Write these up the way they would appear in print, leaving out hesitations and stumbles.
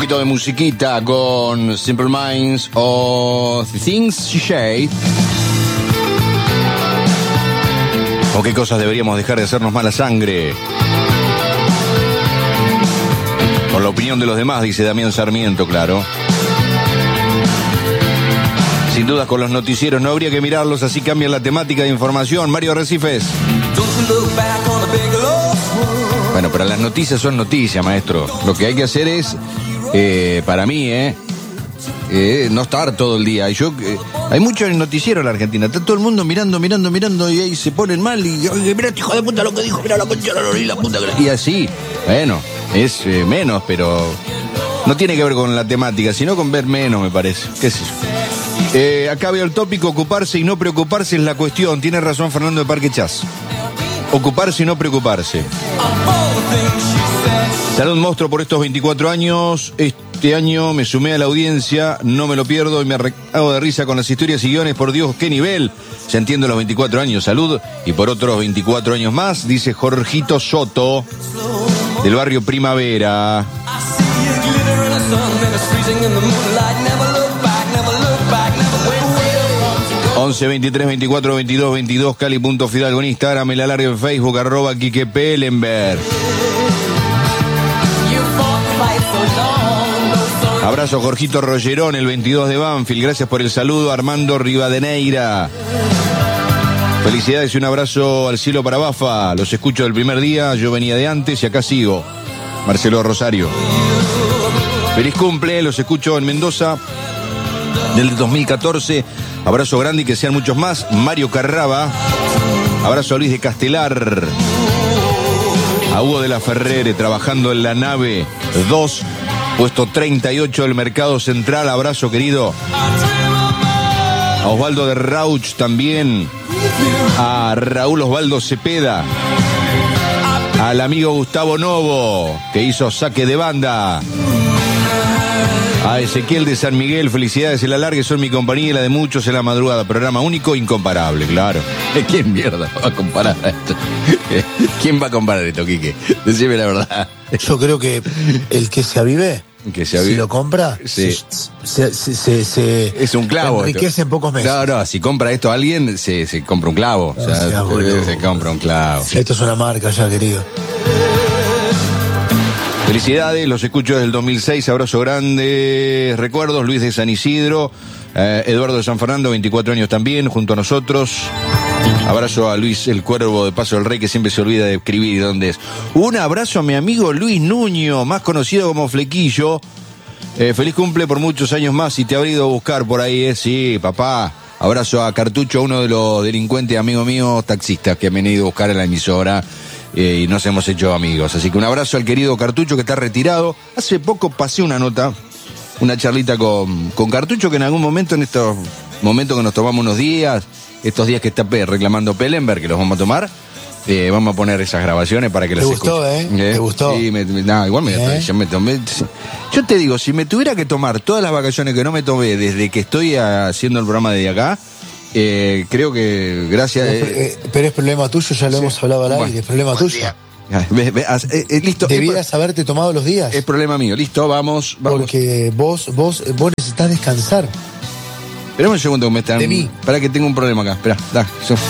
poquito de musiquita con Simple Minds o Things She Say. ¿O qué cosas deberíamos dejar de hacernos mala sangre? Con la opinión de los demás, dice Damián Sarmiento, claro. Sin dudas con los noticieros no habría que mirarlos, así cambian la temática de información. Mario Recifes. Bueno, pero las noticias son noticias, maestro. Lo que hay que hacer es, para mí, no estar todo el día. Hay muchos noticieros en la Argentina. Está todo el mundo mirando y ahí se ponen mal y mirá este hijo de puta lo que dijo, mirá la concha de la puta. Y así, bueno, es menos, pero no tiene que ver con la temática, sino con ver menos, me parece. ¿Qué es eso? Acá veo el tópico, ocuparse y no preocuparse es la cuestión. Tiene razón Fernando de Parque Chas. Ocuparse y no preocuparse. Salud, monstruo, por estos 24 años. Este año me sumé a la audiencia, no me lo pierdo y me hago de risa con las historias y guiones. Por Dios, qué nivel. Se entiende los 24 años, salud. Y por otros 24 años más, dice Jorgito Soto, del barrio Primavera. 11 23 24 22 22 Cali.Fidalgo en Instagram, el alargue en Facebook, @Quique Pellenberg. Abrazo Jorgito Rollerón, el 22 de Banfield. Gracias por el saludo, Armando Rivadeneira. Felicidades y un abrazo al cielo para Bafa. Los escucho del primer día, yo venía de antes y acá sigo. Marcelo Rosario. Feliz cumple, los escucho en Mendoza del 2014. Abrazo grande y que sean muchos más. Mario Carraba. Abrazo a Luis de Castelar. A Hugo de la Ferrere, trabajando en la nave 2, puesto 38 del Mercado Central. Abrazo, querido. A Osvaldo de Rauch también. A Raúl Osvaldo Cepeda. Al amigo Gustavo Novo, que hizo saque de banda. A Ezequiel de San Miguel, felicidades, el alargue son mi compañía y la de muchos en la madrugada. Programa único, incomparable, claro. ¿Quién mierda va a comparar esto? ¿Quién va a comparar esto, Quique? Decime la verdad. Yo creo que el que se avive, si lo compra, sí. Es un clavo. Enriquece en pocos meses. No, si compra esto alguien, se compra un clavo. O sea, se compra un clavo. Esto es una marca ya, querido. Felicidades, los escucho desde el 2006, abrazo grande, recuerdos, Luis de San Isidro, Eduardo de San Fernando, 24 años también, junto a nosotros. Abrazo a Luis el Cuervo de Paso del Rey, que siempre se olvida de escribir dónde es. Un abrazo a mi amigo Luis Nuño, más conocido como Flequillo. Feliz cumple por muchos años más y te habré ido a buscar por ahí, sí, papá. Abrazo a Cartucho, uno de los delincuentes amigos míos, taxistas, que me han ido a buscar en la emisora. Y nos hemos hecho amigos. Así que un abrazo al querido Cartucho, que está retirado. Hace poco pasé una nota, una charlita con Cartucho, que en algún momento, en estos momentos que nos tomamos unos días, estos días que está reclamando Pellenberg, que los vamos a tomar, vamos a poner esas grabaciones para que las escuchen. ¿Te gustó, ¿Te gustó? Sí, igual yo me tomé. Yo te digo, si me tuviera que tomar todas las vacaciones que no me tomé desde que estoy haciendo el programa de acá, creo que gracias. Pero es problema tuyo, ya lo hemos hablado al aire, es problema tuyo. Listo. Debieras haberte tomado los días. Es problema mío, listo, vamos. Porque vos necesitas descansar. Esperame un segundo que me están. De mí. Espera que tengo un problema acá. Espera, da.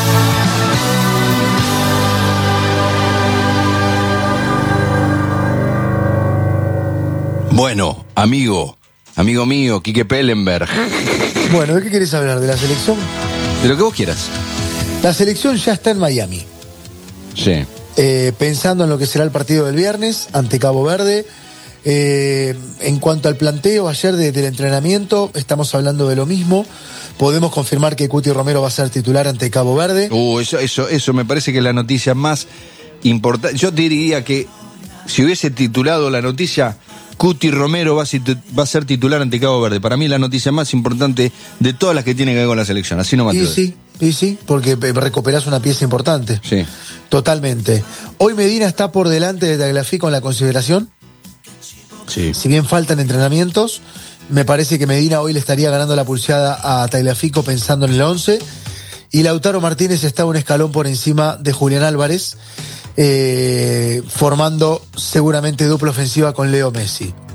Bueno, amigo mío, Quique Pellenberg. Bueno, ¿de qué querés hablar? ¿De la selección? De lo que vos quieras. La selección ya está en Miami. Sí. Pensando en lo que será el partido del viernes ante Cabo Verde. En cuanto al planteo ayer del entrenamiento, estamos hablando de lo mismo. Podemos confirmar que Cuti Romero va a ser titular ante Cabo Verde. Eso me parece que es la noticia más importante. Yo diría que si hubiese titulado la noticia, Cuti Romero va a ser titular ante Cabo Verde. Para mí la noticia más importante de todas las que tienen que ver con la selección. Así no me Sí, porque recuperás una pieza importante. Sí. Totalmente. Hoy Medina está por delante de Tagliafico en la consideración. Sí. Si bien faltan entrenamientos, me parece que Medina hoy le estaría ganando la pulseada a Tagliafico pensando en el 11. Y Lautaro Martínez está un escalón por encima de Julián Álvarez, formando seguramente dupla ofensiva con Leo Messi.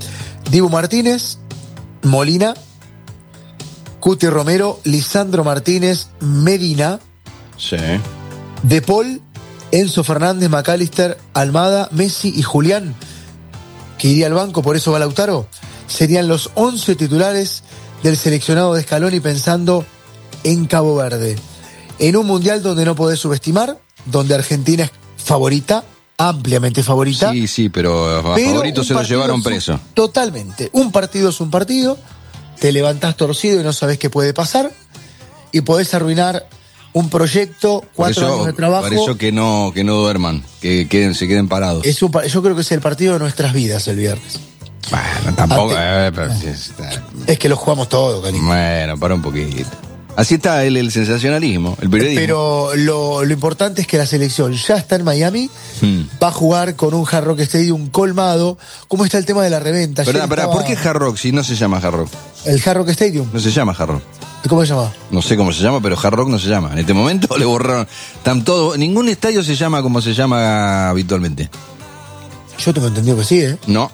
Dibu Martínez, Molina, Cuti Romero, Lisandro Martínez, Medina, Sí. De Paul, Enzo Fernández, McAllister, Almada, Messi y Julián, que iría al banco, por eso va Lautaro, serían los 11 titulares del seleccionado de Scaloni pensando en Cabo Verde. En un mundial donde no podés subestimar, donde Argentina es favorita, ampliamente favorita. Sí, pero a favoritos se lo llevaron preso. Totalmente. Un partido es un partido, te levantás torcido y no sabés qué puede pasar, y podés arruinar un proyecto, 4 años de trabajo. Por eso que no duerman, se queden parados. Yo creo que es el partido de nuestras vidas el viernes. Bueno, tampoco. Es que lo jugamos todo, cariño. Bueno, para un poquito. Así está el sensacionalismo, el periodismo. Pero lo importante es que la selección ya está en Miami, va a jugar con un Hard Rock Stadium colmado. ¿Cómo está el tema de la reventa? Pero, ¿por qué Hard Rock si no se llama Hard Rock? El Hard Rock Stadium. No se llama Hard Rock. ¿Cómo se llama? No sé cómo se llama, pero Hard Rock no se llama. En este momento le borraron. Ningún estadio se llama como se llama habitualmente. Yo tengo entendido que sí, ¿eh? No.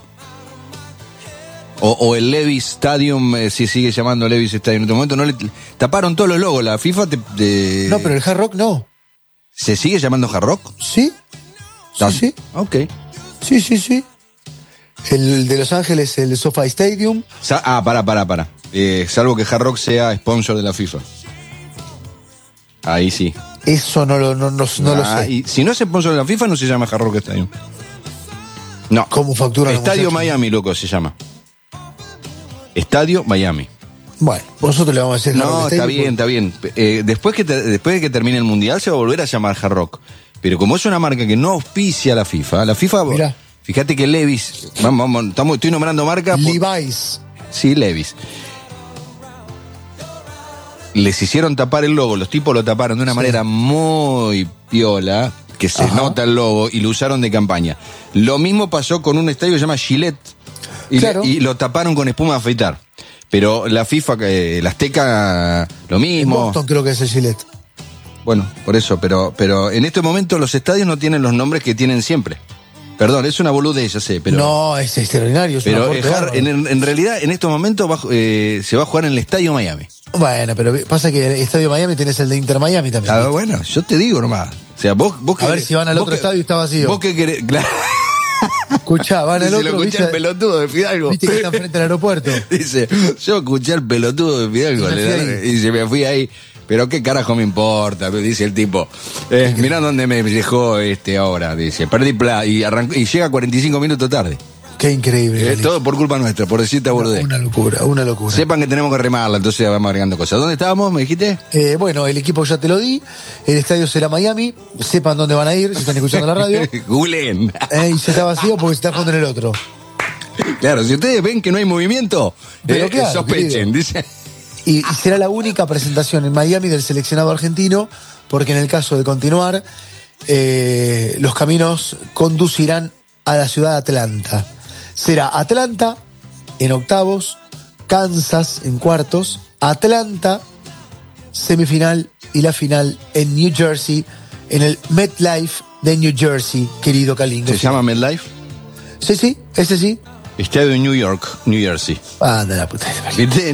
O el Levi's Stadium, si sigue llamando Levi's Stadium. En este momento no le taparon todos los logos. La FIFA No, pero el Hard Rock no. ¿Se sigue llamando Hard Rock? Sí. Sí. Ok. Sí. El de Los Ángeles, el SoFi Stadium. Para. Salvo que Hard Rock sea sponsor de la FIFA. Ahí sí. Eso no lo sé. Y si no es sponsor de la FIFA, no se llama Hard Rock Stadium. No. ¿Cómo factura? Estadio Miami, loco, se llama. Estadio Miami. Bueno, nosotros le vamos a decir Hard Rock Stadium. Está bien. Después de que termine el Mundial se va a volver a llamar Hard Rock. Pero como es una marca que no auspicia a la FIFA, Mirá. Fíjate que Levi's, estoy nombrando marca. Levi's. Sí, Levi's. Les hicieron tapar el logo, los tipos lo taparon de una manera muy piola, que se nota el logo, y lo usaron de campaña. Lo mismo pasó con un estadio que se llama Gillette, y lo taparon con espuma de afeitar. Pero la FIFA, la Azteca, lo mismo. En Boston creo que es el Gillette. Bueno, por eso, pero en este momento los estadios no tienen los nombres que tienen siempre. Perdón, es una boludez, ya sé, pero... No, es extraordinario. Pero en realidad, en estos momentos se va a jugar en el Estadio Miami. Bueno, pero pasa que el Estadio Miami tenés el de Inter Miami también. Ah, bueno, yo te digo nomás. O sea, vos a ver si van al otro estadio y está vacío. Vos qué querés... Claro. Escuchá, van al otro... Se lo escuché al pelotudo de Fidalgo. Viste que está frente al aeropuerto. Dice, yo escuché al pelotudo de Fidalgo. Y se me fui ahí. Pero qué carajo me importa, dice el tipo. Mirá dónde me dejó ahora, dice. Perdí y llega 45 minutos tarde. Qué increíble. Todo por culpa nuestra, por decirte boludez. Una locura. Sepan que tenemos que remarla, entonces vamos agregando cosas. ¿Dónde estábamos, me dijiste? Bueno, el equipo ya te lo di. El estadio será Miami. Sepan dónde van a ir, si están escuchando la radio. Googleen. Y se está vacío porque se está jugando en el otro. Claro, si ustedes ven que no hay movimiento, claro, sospechen, dice. Y será la única presentación en Miami del seleccionado argentino, porque en el caso de continuar, los caminos conducirán a la ciudad de Atlanta. Será Atlanta en octavos, Kansas en cuartos, Atlanta, semifinal y la final en New Jersey, en el MetLife de New Jersey, querido Calingo. ¿Se llama MetLife? Sí, ese sí. Estadio de New York, New Jersey. Anda la puta.